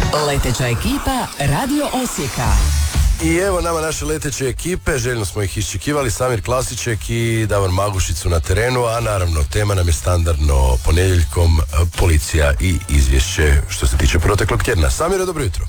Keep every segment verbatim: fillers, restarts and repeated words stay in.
Leteća ekipa Radio Osijeka. I evo nama naše leteće ekipe, željno smo ih iščekivali, Samir Klasiček i Davor Magušić su na terenu, a naravno tema nam je standardno ponedjeljkom policija i izvješće što se tiče proteklog tjedna. Samire, dobro jutro.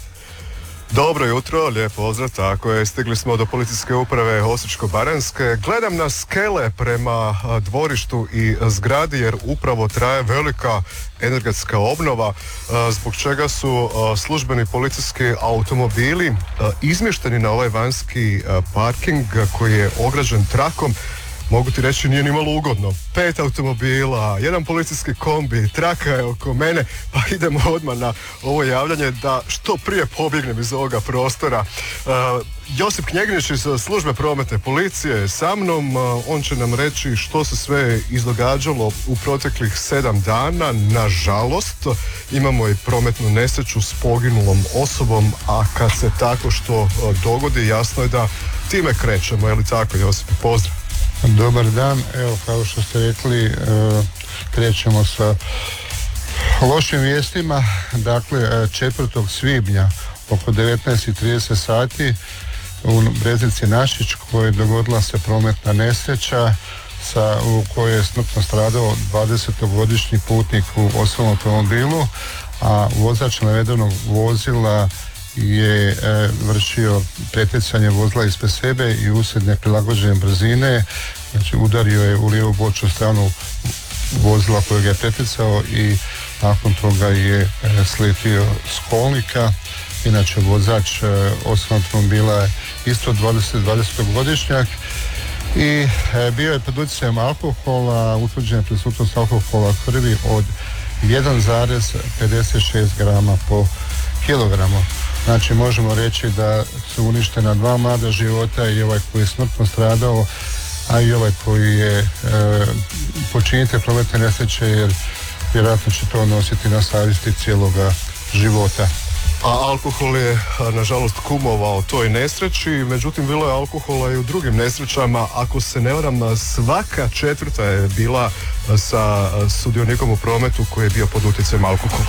Dobro jutro, lijep pozdrav, tako je, stigli smo do policijske uprave Osječko-baranjske. Gledam na skele prema dvorištu i zgradi jer upravo traje velika energetska obnova, zbog čega su službeni policijski automobili izmješteni na ovaj vanjski parking koji je ograđen trakom. Mogu ti reći, nije ni malo ugodno. Pet automobila, jedan policijski kombi, traka je oko mene, pa idemo odmah na ovo javljanje da što prije pobjegnem iz ovoga prostora. Uh, Josip Knjegnić iz službe prometne policije je sa mnom. Uh, on će nam reći što se sve izdogađalo u proteklih sedam dana. Nažalost, imamo i prometnu nesreću s poginulom osobom, a kad se tako što uh, dogodi, jasno je da time krećemo. Je li tako, Josip? Pozdrav. Dobar dan, evo kao što ste rekli, krećemo sa lošim vijestima. Dakle, četvrtog svibnja oko devetnaest i trideset sati u Breznici Našić koje je dogodila se prometna nesreća sa, u kojoj je smrtno stradao dvadesetogodišnji putnik u osobnom automobilu, a vozač navedenog vozila je e, vršio pretjecanje vozila ispred sebe i uslijed neprilagođene brzine, znači udario je u lijevu bočnu stranu vozila kojeg je pretjecao i nakon toga je e, sletio s kolnika. Inače vozač e, osobnog automobila je isto dvadesetogodišnjak i e, bio je pod utjecajem alkohola, utvrđena je prisutnost alkohola u krvi od jedan zarez pedeset šest grama po kilogramu. Znači možemo reći da su uništena dva mlada života, i ovaj koji je smrtno stradao, a i ovaj koji je e, počinitelj prometne nesreće, jer vjerojatno će to nositi na savjesti cijeloga života. A alkohol je nažalost kumovao toj nesreći, međutim bilo je alkohola i u drugim nesrećama. Ako se ne varam, svaka četvrta je bila sa sudionikom u prometu koji je bio pod utjecajem alkohola.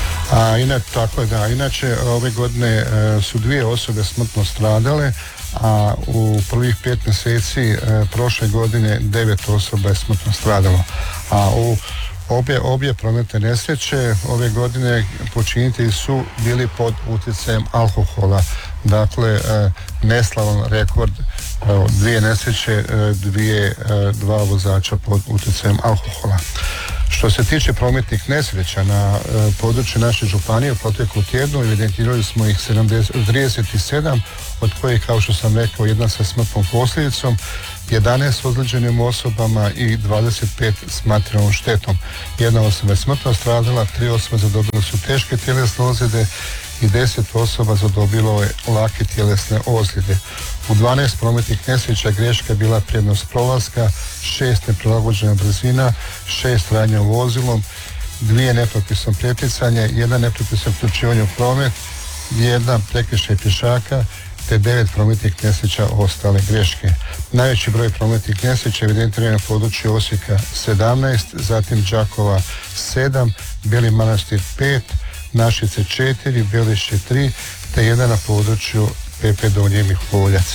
A inače, tako je, da, inače ove godine e, su dvije osobe smrtno stradale, a u prvih pet mjeseci e, prošle godine devet osoba je smrtno stradalo. A u obje, obje prometne nesreće ove godine počinitelji su bili pod utjecajem alkohola. Dakle, e, neslavan rekord, e, dvije nesreće, e, dvije, e, dva vozača pod utjecajem alkohola. Što se tiče prometnih nesreća na e, području naše županije u proteklu tjednu, evidentirali smo ih trideset sedam, od kojih, kao što sam rekao, jedna sa smrtnom posljedicom, jedanaest ozlijeđenim osobama i dvadeset pet s materijalnom štetom. Jedna osoba je smrtno stradala, tri osobe zadobile su teške tjelesne ozljede i deset osoba zadobilo je lake tjelesne ozljede. U dvanaest prometnih nesreća greška je bila prednost prolaska, šest neprilagođena brzina, šest radnja vozilom, dvije nepropisno pretjecanje, jedan nepropisno uključivanje u promet, jedna prekršaj pješaka, te devet prometnih nesreća ostale greške. Najveći broj prometnih nesreća evidentiran na području Osijeka sedamnaest, zatim Đakova sedam, Beli Manastir pet, Našice četiri, Belišće tri, te jedan na području P P Donji Miholjac.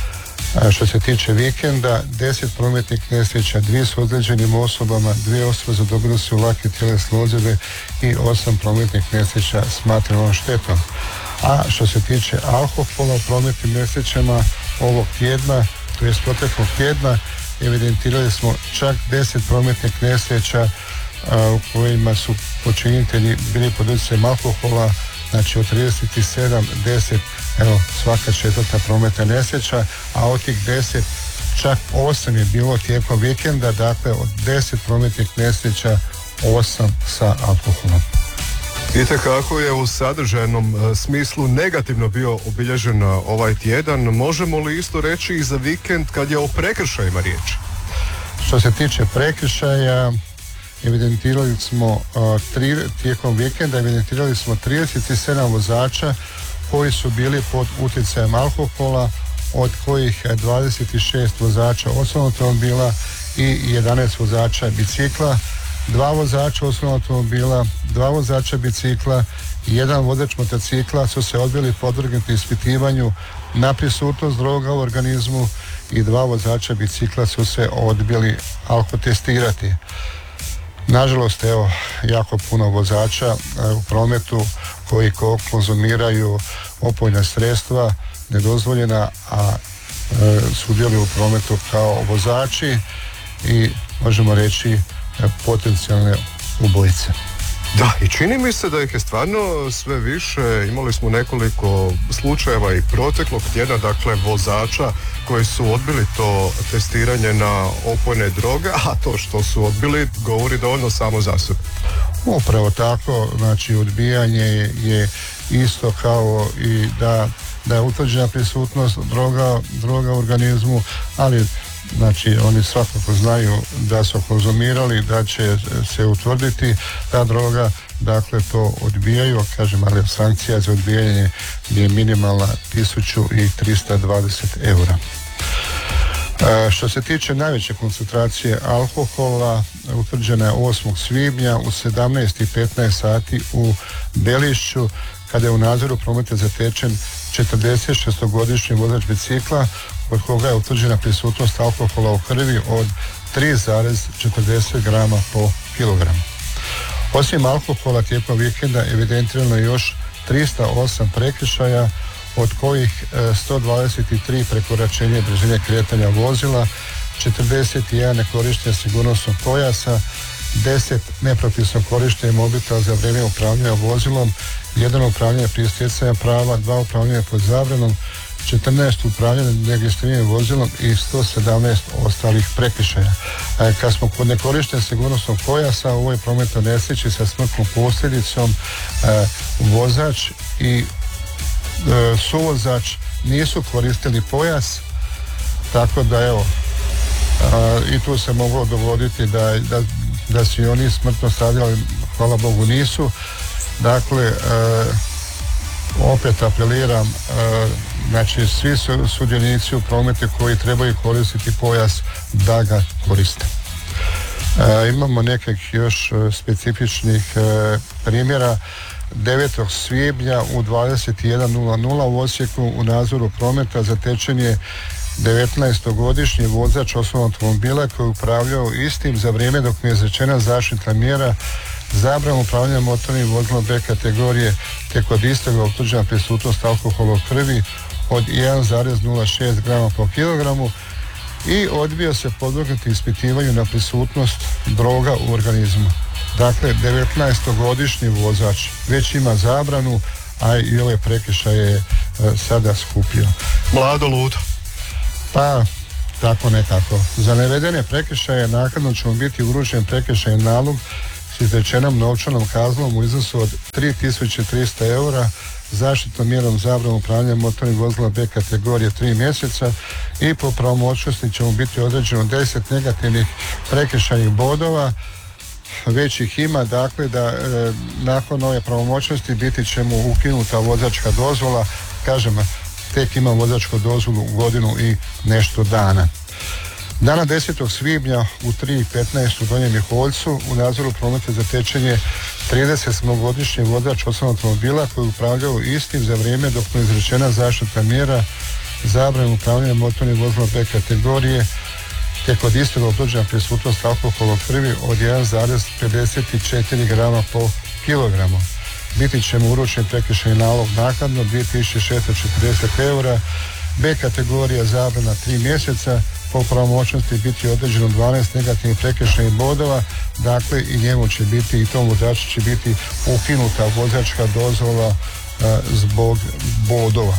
A što se tiče vikenda, deset prometnih nesreća, dvije s ozlijeđenim osobama, dvije osobe zadobile su lake tjelesne ozljede i osam prometnih nesreća s materijalnom štetom. A što se tiče alkohola u prometnim nesrećama ovog tjedna, to je proteklog tjedna, evidentirali smo čak deset prometnih nesreća a, u kojima su počinitelji bili pod utjecajem alkohola. Znači od trideset sedam, deset, evo svaka četvrta prometna nesreća, a od tih deset čak osam je bilo tijekom vikenda, dakle od deset prometnih nesreća osam sa alkoholom. Itekako je u sadržajnom e, smislu negativno bio obilježen ovaj tjedan. Možemo li isto reći i za vikend kad je o prekršajima riječ? Što se tiče prekršaja, evidentirali smo uh, tri, tijekom vikenda evidentirali smo trideset sedam vozača koji su bili pod utjecajem alkohola, od kojih dvadeset šest vozača osobnog automobila i jedanaest vozača bicikla. dva vozača osobnog automobila, dva vozača bicikla i jedan vozač motocikla su se odbili podvrgnuti ispitivanju na prisutnost droga u organizmu i dva vozača bicikla su se odbili alkotestirati. Nažalost, evo, jako puno vozača e, u prometu koji konzumiraju opojna sredstva nedozvoljena, a e, sudjeluju u prometu kao vozači i možemo reći e, potencijalne ubojice. Da, i čini mi se da ih je stvarno sve više. Imali smo nekoliko slučajeva i proteklog tjedna, dakle, vozača koji su odbili to testiranje na opojne droge, a to što su odbili govori dovoljno samo za sebe. Upravo tako, znači odbijanje je, je isto kao i da, da je utvrđena prisutnost droga, droga u organizmu, ali znači oni svakako znaju da su konzumirali, da će se utvrditi ta droga, dakle to odbijaju, kažem, ali sankcija za odbijanje je minimalna tisuću trista dvadeset eura. E, što se tiče najveće koncentracije alkohola, utvrđena je osmog svibnja u sedamnaest i petnaest sati u Belišću, kada je u nadzoru prometa zatečen četrdeset šestogodišnji vozač bicikla, kod koga je utvrđena prisutnost alkohola u krvi od tri zarez četrdeset grama po kilogramu. Osim alkohola tijekom vikenda evidentirano je još trista osam prekršaja, od kojih sto dvadeset tri prekoračenje brzine kretanja vozila, četrdeset jedan nekorištenje sigurnosnog pojasa, deset nepropisno korištenje mobitela za vrijeme upravljanja vozilom, jedan upravljanje prije stjecanja prava, dva upravljanja pod zabranom, četrnaest upravljanja neregistriranim vozilom i sto sedamnaest ostalih prekršaja. E, kad smo kod nekorištenja sigurnosnog pojasa, u ovoj prometnoj nesreći sa smrtnom posljedicom e, vozač i e, suvozač nisu koristili pojas, tako da evo a, i tu se moglo dogoditi da, da, da su i oni smrtno stradali, hvala Bogu nisu. Dakle, e, opet apeliram, e, znači svi su sudionici u prometu koji trebaju koristiti pojas da ga koriste. E, imamo nekih još specifičnih e, primjera. devetog svibnja u dvadeset jedan nula nula u Osijeku u nadzoru prometa zatečen je devetnaestogodišnji vozač osobnog automobila koji je upravljao istim za vrijeme dok mu je izrečena zaštitna mjera zabrana upravljanja motornim vozilom B kategorije, te kod istoga utvrđena prisutnost alkohola u krvi od jedan zarez nula šest grama po kilogramu i odbio se podvrgnuti ispitivanju na prisutnost droga u organizmu. Dakle, devetnaestogodišnji vozač već ima zabranu, a i ove prekršaje je e, sada skupio. Mlado ludo. Pa, tako nekako. Za navedene prekršaje naknadno će mu biti uručen prekršajni nalog s izrečenom novčanom kaznom u iznosu od tri tisuće trista eura, zaštitnom mjerom zabranu upravljanja motornim vozila B kategorije tri mjeseca i po pravomoćnosti će mu biti određeno deset negativnih prekršajnih bodova. Već ih ima, dakle da e, nakon ove pravomoćnosti biti će mu ukinuta vozačka dozvola. Kažem, tek ima vozačku dozvolu godinu i nešto dana. Dana desetog svibnja u tri i petnaest u Donjem Miholjcu u nadzoru prometa zatečen je tridesetosmogodišnji vozač osobnog automobila koji upravljao istim za vrijeme dok mu je izrečena zaštitna mjera zabrane upravljanja motornim vozilom B kategorije, te kod istoga utvrđena prisutnost alkohola u krvi od jedan zarez pedeset četiri grama po kilogramu. Biti će mu uručen prekršajni nalog naknadno dvije tisuće šesto četrdeset eura, B kategorija zabrana tri mjeseca, po pravomoćnosti biti određeno dvanaest negativnih prekršajnih bodova, dakle i njemu će biti i tom vozaču će biti ukinuta vozačka dozvola a, zbog bodova.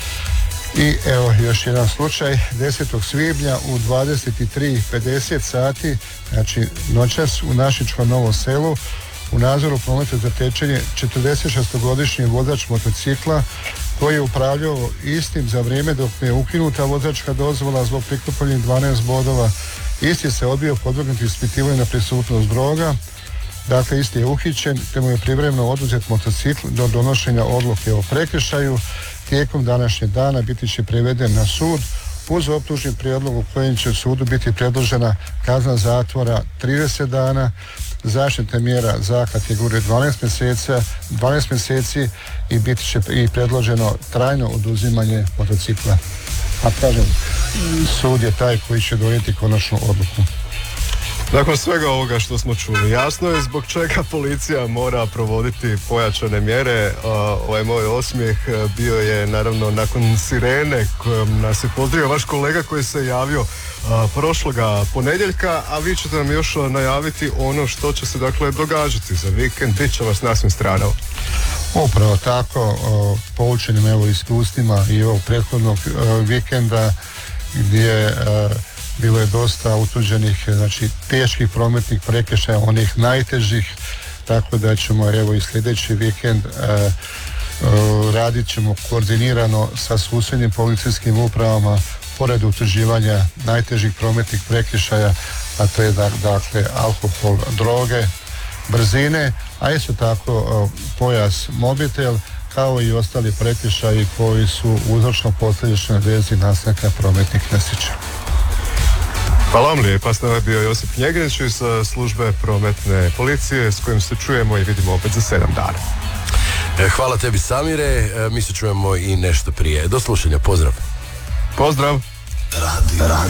I evo još jedan slučaj, desetog svibnja u dvadeset tri pedeset sati, znači noćas u Našičkom Novom Selu, u nadzoru prometa zatečen je četrdesetšestogodišnji vozač motocikla koji je upravljao istim za vrijeme dok je ukinuta vozačka dozvola zbog prikupljenih dvanaest bodova. Isti se odbio podvrgnuti ispitivanju na prisutnost droga. Dakle, isti je uhićen te mu je privremeno oduzet motocikl do donošenja odluke o prekršaju. Tijekom današnjeg dana biti će priveden na sud uz optužni prijedlog u kojem će sudu biti predložena kazna zatvora trideset dana zaštitna mjera za kategoriju dvanaest mjeseci, dvanaest mjeseci i biti će i predloženo trajno oduzimanje motocikla. A kažem, sud je taj koji će donijeti konačnu odluku. Nakon svega ovoga što smo čuli, jasno je zbog čega policija mora provoditi pojačane mjere. Uh, ovaj moj osmijeh bio je naravno nakon sirene kojom nas je pozdravio vaš kolega koji se javio uh, prošloga ponedjeljka, a vi ćete nam još najaviti ono što će se dakle događati za vikend, bit će vas nasvim stradao. Upravo tako, uh, poučenim evo iskustvima i ovog prethodnog uh, vikenda gdje uh, bilo je dosta utvrđenih, znači teških prometnih prekršaja, onih najtežih, tako da ćemo evo i sljedeći vikend e, e, radit ćemo koordinirano sa susjednim policijskim upravama pored utvrđivanja najtežih prometnih prekršaja, a to je dakle alkohol, droge, brzine, a isto tako e, pojas mobitel, kao i ostali prekršaji koji su uzročno posljedičnoj vezi nastanka prometnih nesreća. Hvala vam lijepa, s nama je bio Josip Njegrinić iz službe prometne policije s kojim se čujemo i vidimo opet za sedam dana. Hvala tebi Samire, mi se čujemo i nešto prije. Do slušanja, pozdrav. Pozdrav. Radio.